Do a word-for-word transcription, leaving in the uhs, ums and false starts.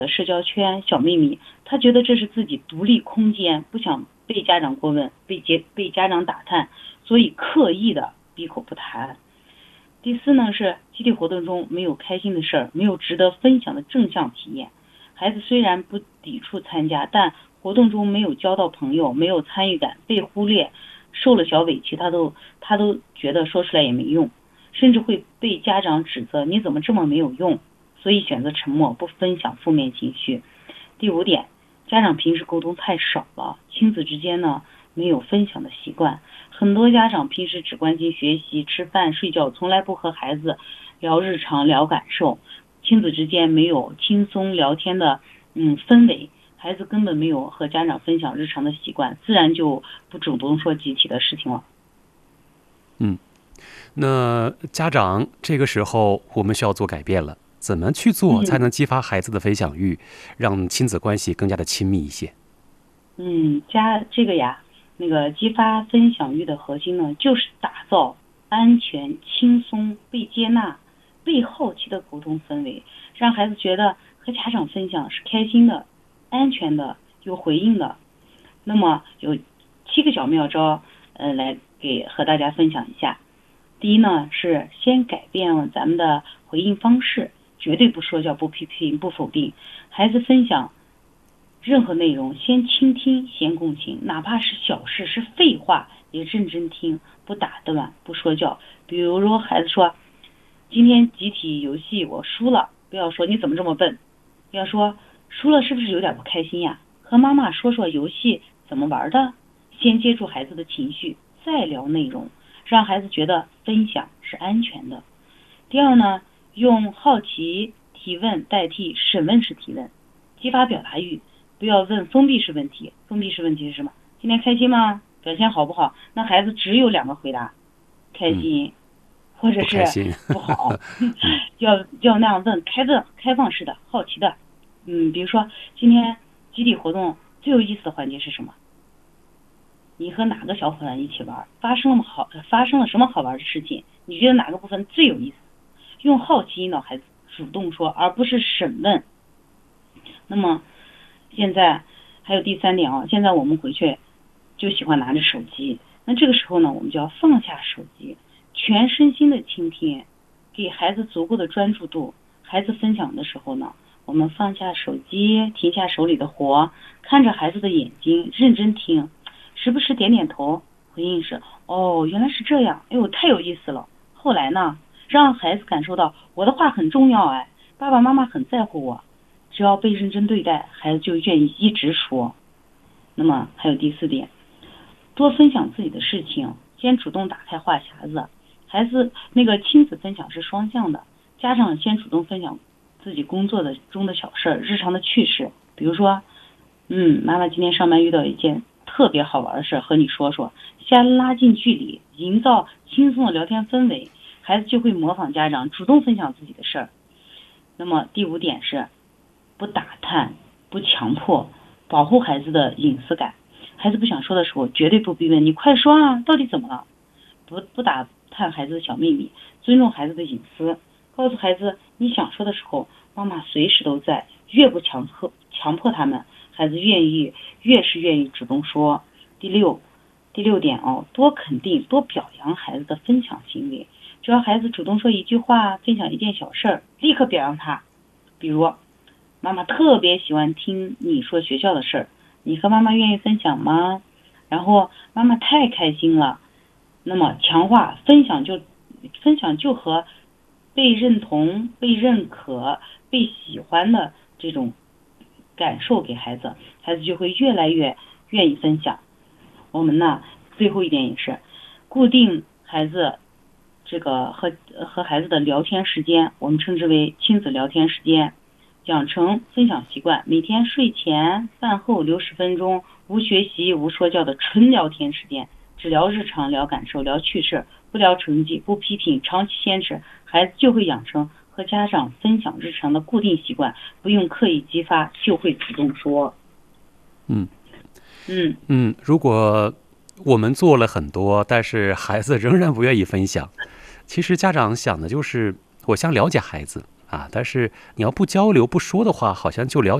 社交圈、小秘密，他觉得这是自己独立空间，不想被家长过问，被接被家长打探，所以刻意的闭口不谈。第四呢是集体活动中没有开心的事儿，没有值得分享的正向体验。孩子虽然不抵触参加，但活动中没有交到朋友，没有参与感，被忽略，受了小委屈，他都他都觉得说出来也没用，甚至会被家长指责你怎么这么没有用，所以选择沉默，不分享负面情绪。第五点，家长平时沟通太少了，亲子之间呢没有分享的习惯。很多家长平时只关心学习、吃饭、睡觉，从来不和孩子聊日常、聊感受，亲子之间没有轻松聊天的嗯氛围，孩子根本没有和家长分享日常的习惯，自然就不主动说集体的事情了。 嗯，那家长这个时候我们需要做改变了，怎么去做才能激发孩子的分享欲，让亲子关系更加的亲密一些？ 嗯，家这个呀，那个激发分享欲的核心呢，就是打造安全、轻松、被接纳、被好奇的沟通氛围，让孩子觉得和家长分享是开心的、安全的、有回应的。那么有七个小妙招，呃，来给和大家分享一下。第一呢，是先改变咱们的回应方式，绝对不说教、不批评、不否定。孩子分享任何内容，先倾听，先共情，哪怕是小事，是废话，也认真听，不打断，不说教。比如说孩子说今天集体游戏我输了，不要说你怎么这么笨，要说输了是不是有点不开心呀？和妈妈说说游戏怎么玩的，先接住孩子的情绪，再聊内容，让孩子觉得分享是安全的。第二呢，用好奇提问代替审问式提问，激发表达欲，不要问封闭式问题。封闭式问题是什么？今天开心吗？表现好不好？那孩子只有两个回答，开心、嗯、或者是不好。要要那样问，开问开放式的、好奇的。嗯，比如说今天集体活动最有意思的环节是什么？你和哪个小伙伴一起玩，发生了好发生了什么好玩的事情？你觉得哪个部分最有意思？用好奇引导孩子主动说，而不是审问。那么现在还有第三点啊，现在我们回去就喜欢拿着手机，那这个时候呢，我们就要放下手机，全身心的倾听，给孩子足够的专注度。孩子分享的时候呢，我们放下手机，停下手里的活，看着孩子的眼睛，认真听，时不时点点头，回应是哦，原来是这样，哎呦，太有意思了。后来呢，让孩子感受到我的话很重要，哎，爸爸妈妈很在乎我。只要被认真对待，孩子就愿意一直说。那么还有第四点，多分享自己的事情，先主动打开话匣子。孩子那个亲子分享是双向的，家长先主动分享自己工作的中的小事，日常的趣事，比如说嗯，妈妈今天上班遇到一件特别好玩的事，和你说说，先拉近距离，营造轻松的聊天氛围，孩子就会模仿家长主动分享自己的事儿。那么第五点是不打探，不强迫，保护孩子的隐私感。孩子不想说的时候，绝对不逼问，你快说啊，到底怎么了？不不打探孩子的小秘密，尊重孩子的隐私，告诉孩子你想说的时候，妈妈随时都在。越不强迫强迫他们，孩子愿意越是愿意主动说。第六第六点哦，多肯定，多表扬孩子的分享行为。只要孩子主动说一句话，分享一件小事儿，立刻表扬他。比如妈妈特别喜欢听你说学校的事儿，你和妈妈愿意分享吗？然后妈妈太开心了。那么强化分享就分享就和被认同、被认可、被喜欢的这种感受给孩子，孩子就会越来越愿意分享。我们呢，最后一点也是固定孩子这个和和孩子的聊天时间，我们称之为亲子聊天时间。养成分享习惯，每天睡前饭后留十分钟，无学习无说教的纯聊天时间，只聊日常，聊感受，聊趣事，不聊成绩，不批评，长期坚持，孩子就会养成和家长分享日常的固定习惯，不用刻意激发，就会主动说。 嗯嗯嗯，如果我们做了很多，但是孩子仍然不愿意分享，其实家长想的就是我想了解孩子啊，但是你要不交流不说的话，好像就了